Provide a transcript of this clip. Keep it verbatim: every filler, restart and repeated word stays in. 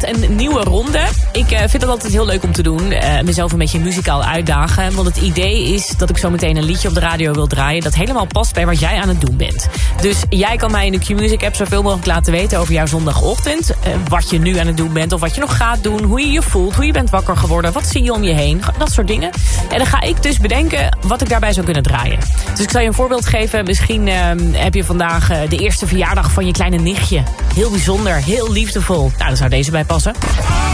vannacht een nieuwe ronde. Ik uh, vind het altijd heel leuk om te doen. Uh, mezelf een beetje muzikaal uitdagen. Want het idee is dat ik zo meteen een liedje op de radio wil draaien dat helemaal past bij wat jij aan het doen bent. Dus jij kan mij in de Q-Music app zoveel mogelijk laten weten over jouw zondagochtend. Uh, wat je nu aan het doen bent of wat je nog gaat doen. Hoe je je voelt, hoe je bent wakker geworden. Wat zie je om je heen. Dat soort dingen. En dan ga ik dus bedenken wat ik daarbij zou kunnen draaien. Dus ik zal je een voorbeeld geven. Misschien uh, heb je vandaag uh, de eerste verjaardag van je kleine nichtje. Heel bijzonder, heel liefdevol. Nou, daar zou deze bij passen.